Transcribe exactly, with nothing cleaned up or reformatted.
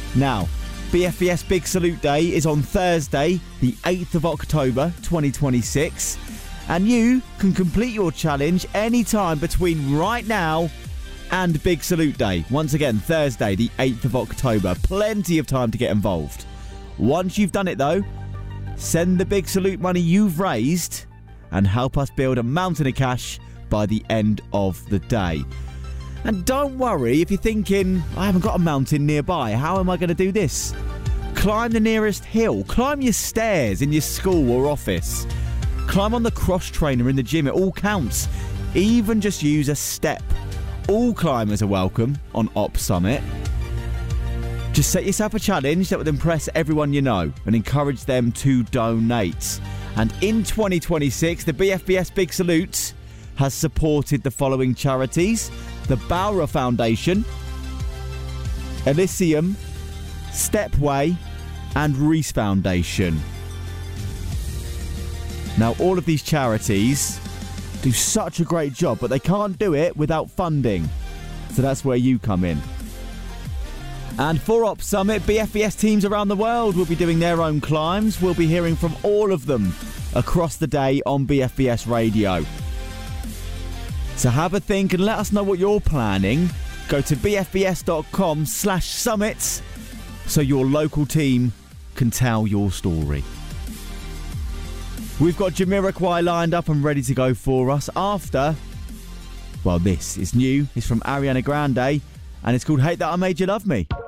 Now, B F B S Big Salute Day is on Thursday, the eighth of October, twenty twenty-six. And you can complete your challenge anytime between right now and Big Salute Day. Once again, Thursday, the eighth of October. Plenty of time to get involved. Once you've done it, though, send the Big Salute money you've raised and help us build a mountain of cash by the end of the day. And don't worry if you're thinking, I haven't got a mountain nearby. How am I going to do this? Climb the nearest hill. Climb your stairs in your school or office. Climb on the cross trainer in the gym. It all counts. Even just use a step. All climbers are welcome on Op Summit. Just set yourself a challenge that would impress everyone you know and encourage them to donate. And in twenty twenty-six, the B F B S Big Salute has supported the following charities: the Bowra Foundation, Elysium, Stepway, and Reese Foundation. Now, all of these charities do such a great job, but they can't do it without funding. So that's where you come in. And for Op Summit, B F B S teams around the world will be doing their own climbs. We'll be hearing from all of them across the day on B F B S Radio. So have a think and let us know what you're planning. Go to bfbs.com slash summits so your local team can tell your story. We've got Jamiroquai lined up and ready to go for us after, well, this is new. It's from Ariana Grande and it's called Hate That I Made You Love Me.